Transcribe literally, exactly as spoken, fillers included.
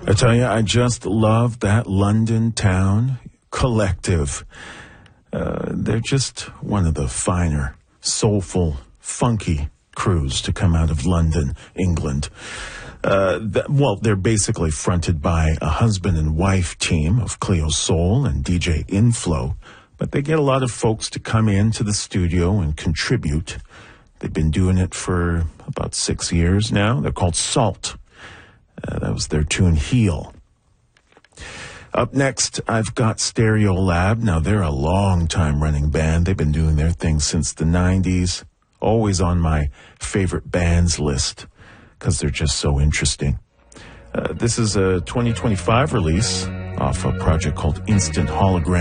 I tell you, I just love that London Town Collective. Uh, they're just one of the finer, soulful, funky crews to come out of London, England. Uh, that, well, they're basically fronted by a husband and wife team of Cleo Soul and D J Inflow, but they get a lot of folks to come into the studio and contribute. They've been doing it for about six years now. They're called Salt. Uh, that was their tune, Heal. Up next, I've got Stereo Lab. Now, they're a long-time running band. They've been doing their thing since the nineties. Always on my favorite bands list because they're just so interesting. Uh, this is a twenty twenty-five release off a project called Instant Hologram.